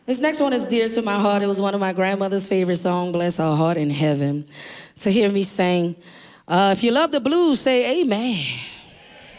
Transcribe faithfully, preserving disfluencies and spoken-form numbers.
This next one is dear to my heart. It was one of my grandmother's favorite songs, bless her heart in heaven. To hear me sing, uh, if you love the blues, say amen.